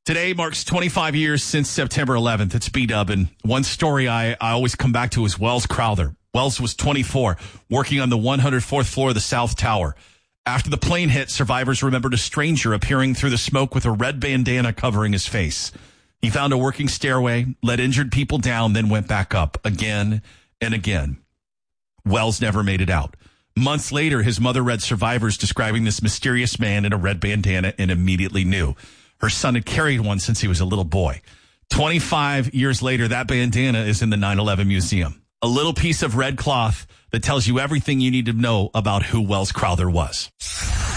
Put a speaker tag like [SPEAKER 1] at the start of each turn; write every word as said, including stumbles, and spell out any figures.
[SPEAKER 1] Today marks twenty-five years since September eleventh. It's B-Dub, and one story I, I always come back to is Wells Crowther. Wells was twenty-four, working on the one hundred fourth floor of the South Tower. After the plane hit, survivors remembered a stranger appearing through the smoke with a red bandana covering his face. He found a working stairway, let injured people down, then went back up again and again. Wells never made it out. Months later, his mother read survivors describing this mysterious man in a red bandana and immediately knew. Her son had carried one since he was a little boy. twenty-five years later, that bandana is in the nine eleven Museum. A little piece of red cloth that tells you everything you need to know about who Wells Crowther was.